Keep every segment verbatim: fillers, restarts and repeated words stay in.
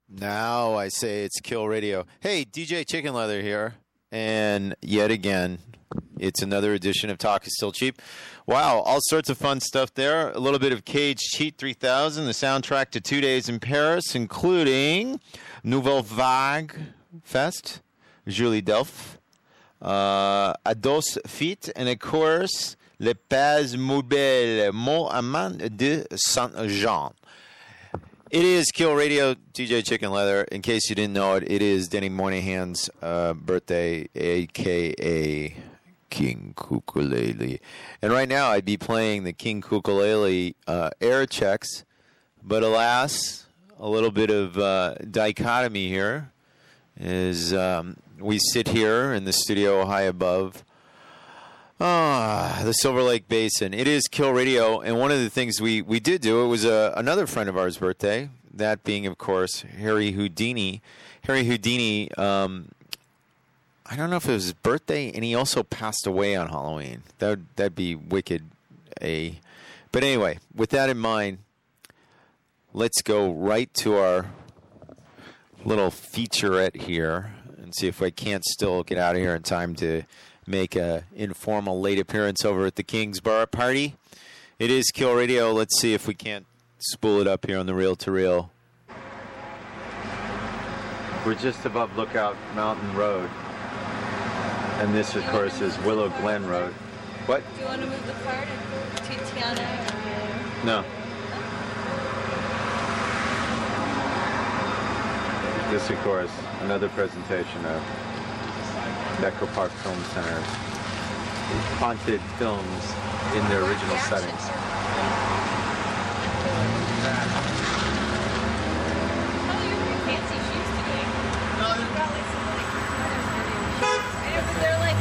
Now I say it's Kill Radio. Hey, D J Chicken Leather here. And yet again, it's another edition of Talk is Still Cheap. Wow, all sorts of fun stuff there. A little bit of Cage Cheat three thousand, the soundtrack to Two Days in Paris, including Nouvelle Vague Fest, Julie Delph, uh, Ados Fit, and of course, Le Paz Mobile, Mont Amand de Saint-Jean. It is Kill Radio, D J Chicken Leather. In case you didn't know it, it is Denny Moynihan's uh, birthday, a k a. King Kukulele. And right now I'd be playing the King Kukulele uh, air checks, but alas, a little bit of uh, dichotomy here is um, we sit here in the studio high above Ah, the Silver Lake Basin. It is Kill Radio, and one of the things we, we did do, it was a, another friend of ours' birthday, that being, of course, Harry Houdini. Harry Houdini, um, I don't know if it was his birthday, and he also passed away on Halloween. That would, that'd be wicked. A, But anyway, with that in mind, let's go right to our little featurette here and see if I can't still get out of here in time to make a informal late appearance over at the King's Bar Party. It is Kill Radio. Let's see if we can't spool it up here on the Reel to Reel. We're just above Lookout Mountain Road. And this, of course, is Willow Glen Road. What? Do you want to move the card to Tiana? No. This, of course, another presentation of Echo Park Film Center's haunted films in their original settings. Oh, you're wearing fancy shoes today. No, they're got like some like but they're like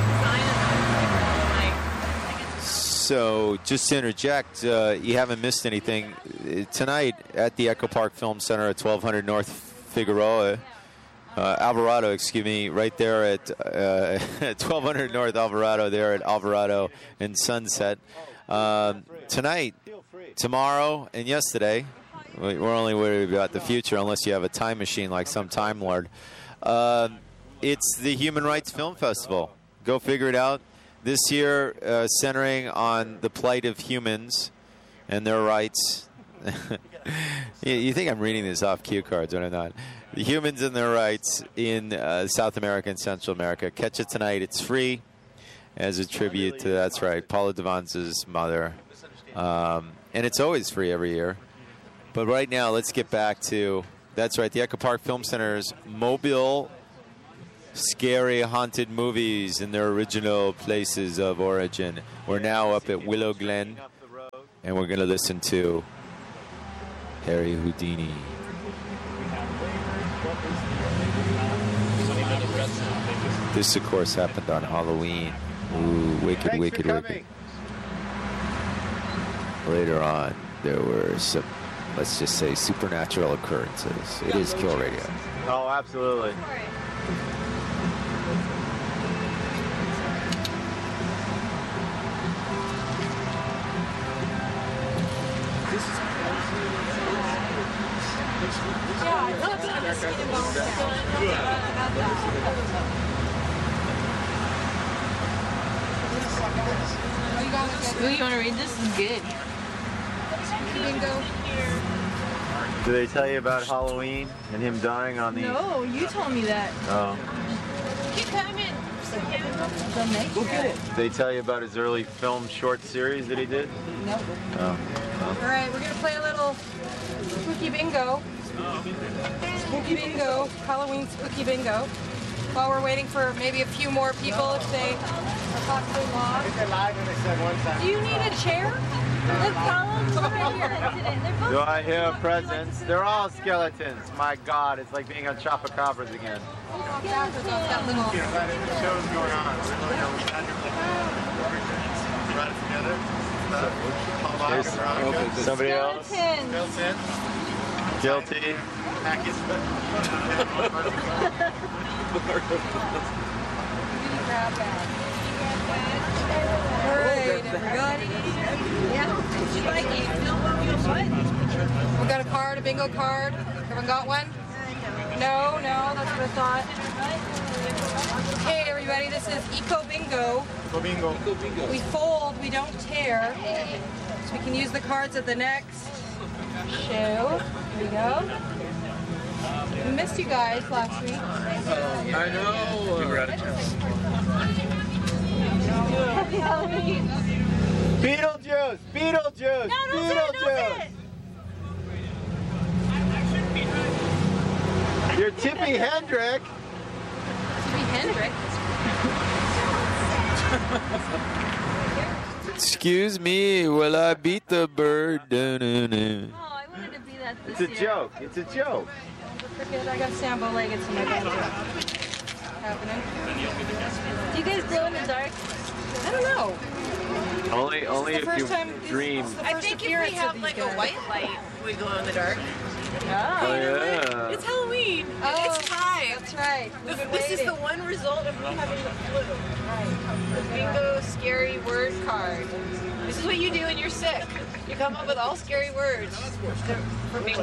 the design of them. So, just to interject, uh, you haven't missed anything. Tonight at the Echo Park Film Center at twelve hundred North Figueroa, Uh, Alvarado, excuse me, right there at uh, twelve hundred North Alvarado, there at Alvarado and Sunset. Uh, tonight, tomorrow, and yesterday, we're only worried about the future unless you have a time machine like some Time Lord. Uh, it's the Human Rights Film Festival. Go figure it out. This year, uh, centering on the plight of humans and their rights. you, you think I'm reading this off cue cards, but I'm not. The humans and their rights in uh, South America and Central America. Catch it tonight. It's free as a tribute to, that's right, Paula Devon's mother. Um, and it's always free every year. But right now, let's get back to, that's right, the Echo Park Film Center's mobile, scary, haunted movies in their original places of origin. We're now up at Willow Glen, and we're going to listen to Harry Houdini. This, of course, happened on Halloween. Ooh, wicked, Thanks wicked, wicked. Later on, there were some, let's just say, supernatural occurrences. It is Kill Radio. Oh, absolutely. Ooh, you want to read this? This is good. Bingo. Do they tell you about Halloween and him dying on the... No, you told me that. Oh. Keep coming. Go get it. Did they tell you about his early film short series that he did? No. Oh. All right, we're going to play a little spooky bingo. Spooky bingo, Halloween spooky bingo. While we're waiting for maybe a few more people if they are possibly lost. Do you need a chair? Look, Colin's right here. Do I hear presents? They're all skeletons. My God, it's like being on Chupacabras again. That little... The show's going on. There's somebody else? Guilty. Alright, everybody. Yeah. We got a card, a bingo card. Everyone got one? No, no, that's what I thought. Okay, everybody, this is Eco Bingo. Go bingo. We fold, we don't tear. So we can use the cards at the next show. Here we go. We missed you guys last week. I know. We were out of town. Happy Halloween. Beetlejuice! Beetlejuice! No, don't Beetlejuice! say it, You're Tippi Hendrick. Tippi Hendrick. Excuse me, will I beat the bird? Dun-dun-dun. Oh, I wanted to be that this It's a year. joke. It's a joke. Forget, I got Sambo Leggets in my banjo. Happening. Do you guys glow in the dark? I don't know. Only, only The if first you time this- dream. this is the I first think if appearance we of have these like guys. a white light, we glow in the dark. Oh yeah. It's Halloween. Oh, It's time. That's right. We've been This is waiting. the one result of me having the flu. The bingo scary word card. This is what you do when you're sick. You come up with all scary words for bingo.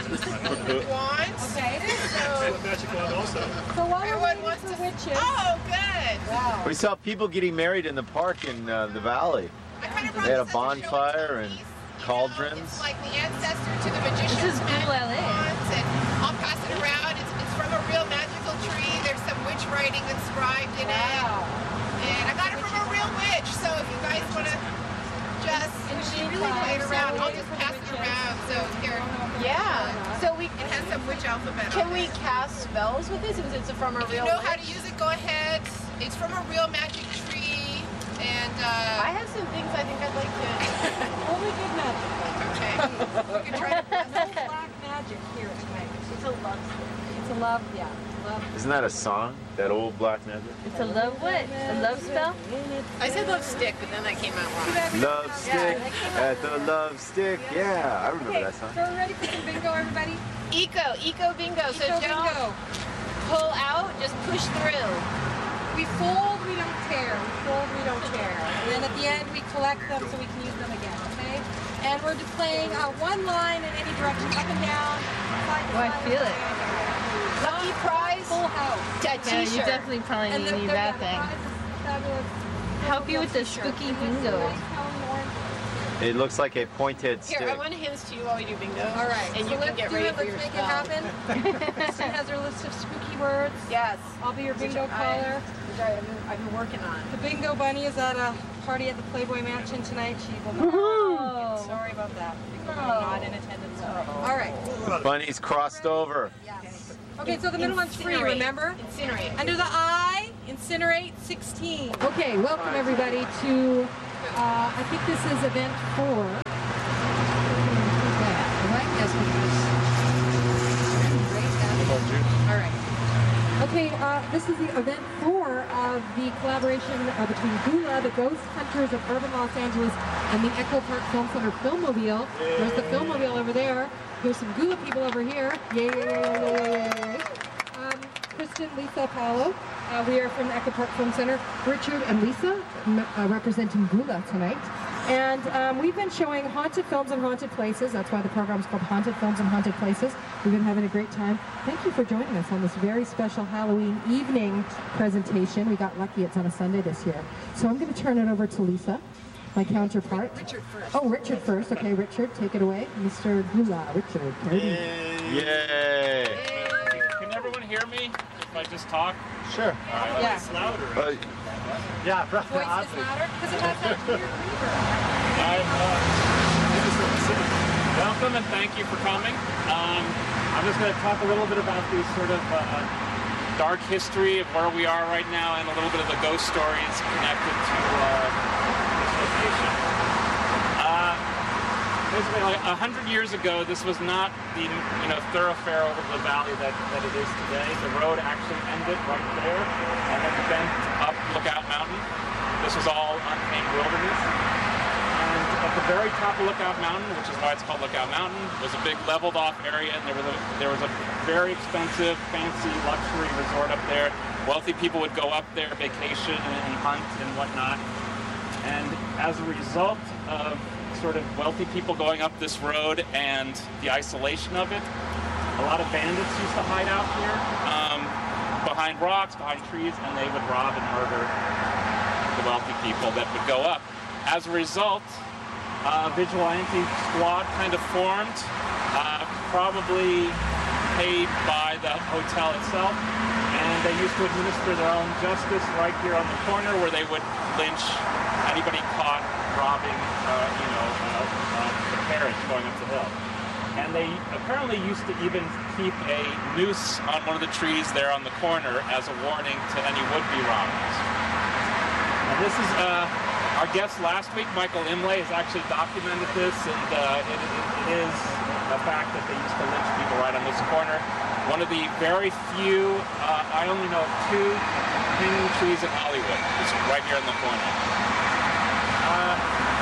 Wands. Okay, it is. So Magic wand also. So while we're everyone waiting wants for to. witches. Oh, good. Wow. We saw people getting married in the park in uh, the valley. I kind of brought They had a this as show and bonfire tell and piece. You know, cauldrons. It's like the ancestor to the magician's This is cool magic L A. wands, and I'll pass it around. It's, it's from a real magical tree. There's some witch writing inscribed in Wow. it. And I got it from a real witch. So if you guys want to just she really play it around, I'll just pass it around. So here. Yeah. So we it has some witch alphabet. Can on we it. cast spells with this? Since it's from a If you real know how to witch? use it, go ahead. It's from a real magic tree. And uh, I have some things I think I'd like to. Only good magic. okay. You can try to No black magic here tonight. It's a love story. It's a love, yeah. Love. Isn't that a song? That old black magic? It's a love what? A love spell? I said love stick, but then that came out wrong. Love stick at the love stick. Yeah, I remember Okay, that song. so we're ready for some bingo, everybody? Eco, eco bingo. So Eco don't bingo. pull out, just push through. We fold, we don't tear. We fold, we don't tear. And then at the end, we collect them so we can use them again, okay? And we're just playing uh, one line in any direction, up and down, side to Oh, I side, feel up it. and down. Lucky prize, Full house. a Yeah, you t-shirt. definitely probably And need the, need the, that the thing. prize is fabulous. Help you with the spooky bingo. It looks like a pointed Here, stick. I want hands to you while we do bingo. All right, And so you can let's get do ready it. for Let's your make spell. it happen. Kristen has her list of spooky words. Yes. I'll be your bingo I- caller. Which I, I've been, I've been working on. The bingo bunny is at a party at the Playboy Mansion tonight. She will not. Woohoo! Sorry about that. Bingo bunny not in attendance tonight. All right. Bunny's crossed over. Yes. Okay, so the middle one's free, Incinerate. remember? Incinerate. Under the I, incinerate sixteen. Okay, welcome everybody to, uh, I think this is event four. All right. Okay, uh, this is the event four of the collaboration uh, between Gula, the Ghost Hunters of Urban Los Angeles, and the Echo Park Film Center Filmmobile. There's the Filmmobile over there. There's some Gula people over here. Yay, yay, yay, yay, yay, yay, yay. Um, Kristen, Lisa, Paolo. Uh, we are from the Echo Park Film Center. Richard and Lisa m- uh, representing Gula tonight. And um, we've been showing haunted films and haunted places. That's why the program's called Haunted Films and Haunted Places. We've been having a great time. Thank you for joining us on this very special Halloween evening presentation. We got lucky it's on a Sunday this year. So I'm going to turn it over to Lisa, my counterpart. Richard first. Oh, Richard first. Okay, Richard, take it away. Mister Gula, Richard. Yay! Can everyone hear me if I just talk? Sure. All right, Yeah. it's louder. Uh, yeah, Voice is louder because it has that weird reverb. I'm, uh, welcome and thank you for coming. Um, I'm just going to talk a little bit about the sort of uh, dark history of where we are right now and a little bit of the ghost stories connected to uh, this location. Uh, basically, like a hundred years ago, this was not the you know thoroughfare over the valley that, that it is today. The road actually ended right there and then bent up Lookout Mountain. This was all untamed wilderness. And at the very top of Lookout Mountain, which is why it's called Lookout Mountain, was a big leveled off area, and there was a there was a very expensive, fancy luxury resort up there. Wealthy people would go up there, vacation and hunt and whatnot. And as a result of sort of wealthy people going up this road and the isolation of it, a lot of bandits used to hide out here, um, behind rocks, behind trees, and they would rob and murder the wealthy people that would go up. As a result, a vigilante squad kind of formed, uh, probably paid by the hotel itself, and they used to administer their own justice right here on the corner, where they would lynch anybody caught robbing, uh, you know, uh, uh, the carriage going up the hill. And they apparently used to even keep a noose on one of the trees there on the corner as a warning to any would-be robbers. And this is uh, our guest last week, Michael Imlay, has actually documented this, and uh, it, it, it is a fact that they used to lynch people right on this corner. One of the very few, uh, I only know of two hanging trees in Hollywood. It's right here in the corner. Uh,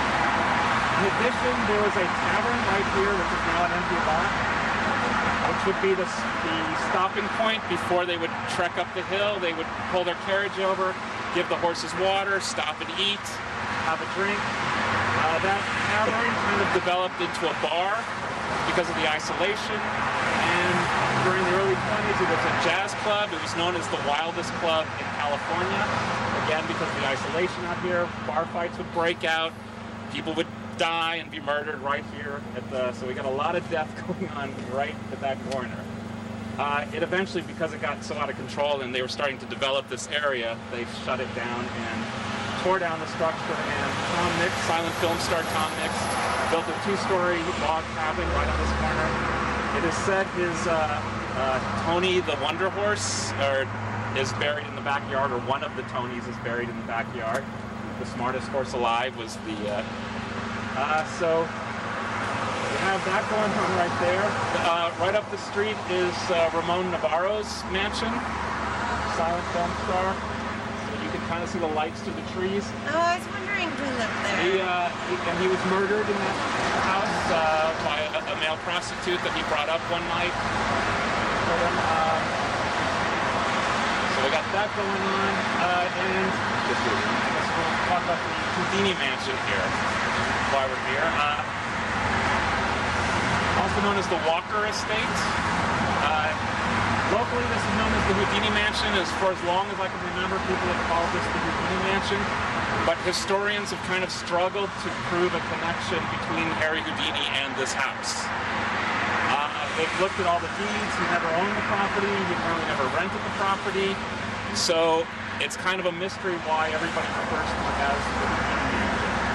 In addition, there was a tavern right here, which is now an empty lot, which would be the, the stopping point before they would trek up the hill. They would pull their carriage over, give the horses water, stop and eat, have a drink. Uh, that tavern kind of developed into a bar because of the isolation. And during the early twenties, it was a jazz club. It was known as the wildest club in California. Again, because of the isolation out here, bar fights would break out. People would die and be murdered right here at the, so we got a lot of death going on right at that corner. Uh, it eventually, because it got so out of control and they were starting to develop this area, they shut it down and tore down the structure, and Tom Mix, silent film star Tom Mix, built a two-story log cabin right on this corner. It is said his uh, uh, Tony the Wonder Horse or, is buried in the backyard, or one of the Tonys is buried in the backyard. The smartest horse alive was the uh, Uh, so we have that going on right there. Uh, right up the street is uh, Ramon Navarro's mansion, silent film star. So you can kind of see the lights through the trees. Oh, I was wondering who lived there. He, uh, he, and he was murdered in that house uh, by a, a male prostitute that he brought up one night. So, then, um, so we got that going on, uh, and I guess we'll talk about the Houdini mansion here. While we're here. Uh, also known as the Walker Estate. Uh, locally, this is known as the Houdini Mansion. As for as long as I can remember, people have called this the Houdini Mansion. But historians have kind of struggled to prove a connection between Harry Houdini and this house. Uh, they've looked at all the deeds. He never owned the property. He apparently never rented the property. So it's kind of a mystery why everybody refers to it as the Houdini Mansion.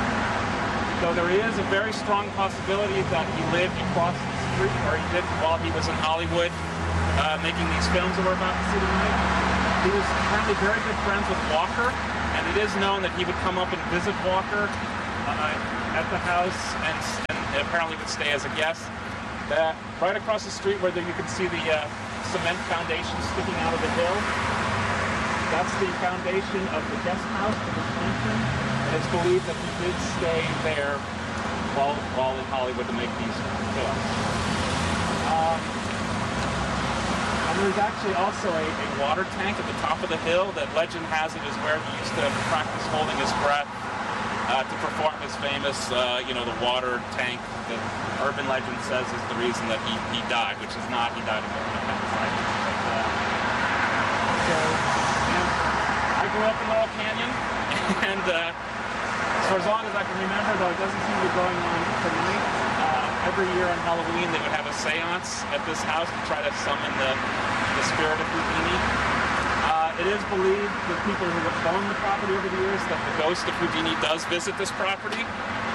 So there is a very strong possibility that he lived across the street, or he did while he was in Hollywood, uh, making these films that we're about to see tonight. He was apparently very good friends with Walker, and it is known that he would come up and visit Walker uh, at the house, and, and apparently would stay as a guest. That right across the street, where there you can see the uh, cement foundation sticking out of the hill, that's the foundation of the guest house in this mansion. It's believed that he did stay there while, while in Hollywood to make these films. Um, and there's actually also a, a water tank at the top of the hill that legend has it is where he used to practice holding his breath uh, to perform his famous, uh, you know, the water tank that urban legend says is the reason that he, he died, which is not, he died of appendicitis. Uh, so, and I grew up in Laurel Canyon, and uh, for as long as I can remember, though, it doesn't seem to be going on tonight. Uh, every year on Halloween, they would have a seance at this house to try to summon the, the spirit of Houdini. Uh, it is believed that people who have owned the property over the years that the ghost of Houdini does visit this property.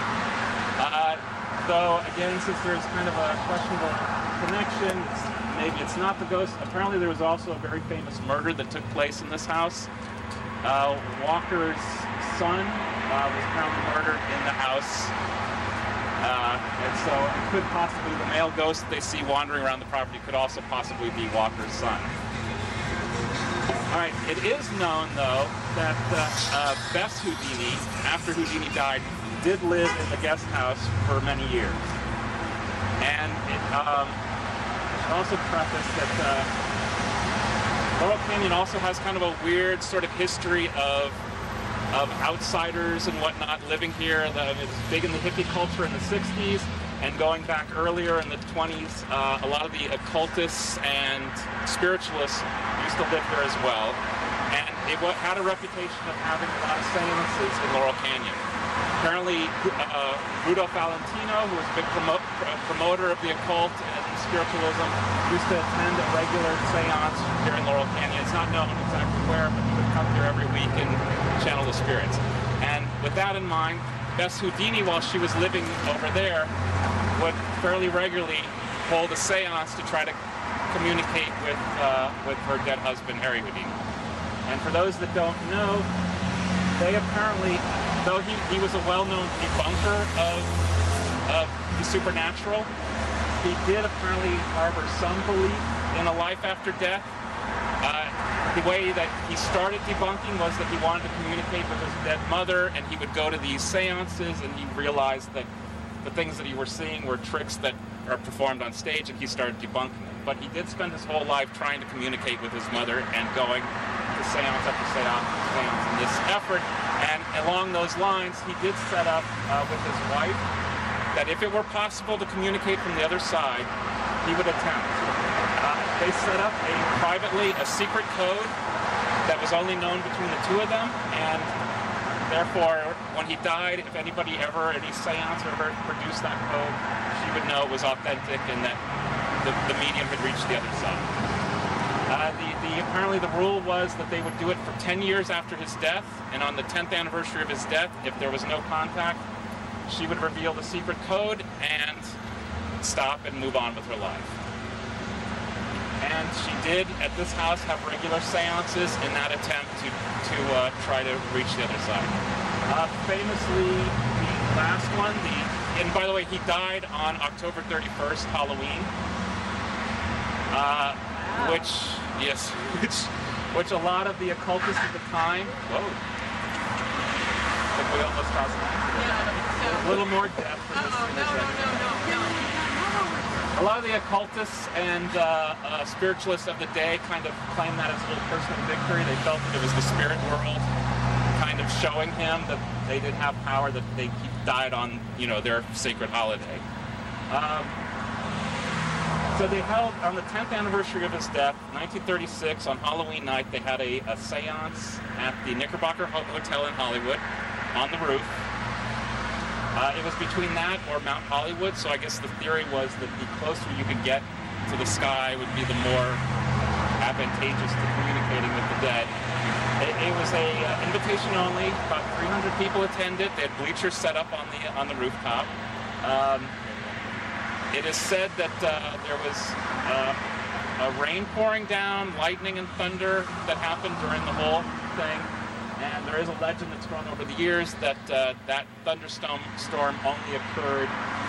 Uh, though, again, since there's kind of a questionable connection, it's, maybe it's not the ghost. Apparently, there was also a very famous murder that took place in this house. Uh, Walker's son Uh, was apparently murdered in the house, uh, and so it could possibly, the male ghost that they see wandering around the property could also possibly be Walker's son. All right, it is known, though, that uh, uh, Bess Houdini, after Houdini died, did live in the guest house for many years. And it um, should also preface that uh, Laurel Canyon also has kind of a weird sort of history of of outsiders and whatnot living here. The, it was big in the hippie culture in the sixties. And going back earlier in the twenties, uh, a lot of the occultists and spiritualists used to live here as well. And it wa- had a reputation of having a lot of seances in Laurel Canyon. Apparently, uh, Rudolph Valentino, who was a big promo- pr- promoter of the occult and spiritualism, used to attend a regular seance here in Laurel Canyon. It's not known exactly where, but he would come here every week and channel the spirits. And with that in mind, Bess Houdini, while she was living over there, would fairly regularly hold a seance to try to communicate with uh, with her dead husband, Harry Houdini. And for those that don't know, they apparently, though he, he was a well-known debunker of, of the supernatural, he did apparently harbor some belief in a life after death. Uh, the way that he started debunking was that he wanted to communicate with his dead mother, and he would go to these seances, and he realized that the things that he were seeing were tricks that are performed on stage, and he started debunking them. But he did spend his whole life trying to communicate with his mother and going to seance after seance, seance in this effort. And along those lines, he did set up uh, with his wife that if it were possible to communicate from the other side, he would attempt. Uh, they set up a privately a secret code that was only known between the two of them, and therefore, when he died, if anybody ever, any seance ever produced that code, she would know it was authentic and that the, the medium had reached the other side. Uh, the, the, apparently the rule was that they would do it for ten years after his death, and on the tenth anniversary of his death, if there was no contact, she would reveal the secret code and stop and move on with her life. And she did, at this house, have regular seances in that attempt to, to uh, try to reach the other side. Uh, famously, the last one, the, and by the way, he died on October thirty-first, Halloween, uh, wow. which, yes, which, which a lot of the occultists at the time, whoa, I think we almost caused an accident. Yeah, a little more depth. Uh-oh, no, no, no, no, no. A lot of the occultists and uh, uh, spiritualists of the day kind of claim that as a little personal victory. They felt that it was the spirit world kind of showing him that they didn't have power, that they died on, you know, their sacred holiday. Um, so they held, on the tenth anniversary of his death, nineteen thirty-six, on Halloween night, they had a, a seance at the Knickerbocker Hotel in Hollywood on the roof. Uh, it was between that or Mount Hollywood, so I guess the theory was that the closer you could get to the sky would be the more advantageous to communicating with the dead. It, it was a uh, invitation only. About three hundred people attended. They had bleachers set up on the on the rooftop. Um, it is said that uh, there was uh, a rain pouring down, lightning and thunder that happened during the whole thing. And there is a legend that's grown over the years that uh, that thunderstorm storm only occurred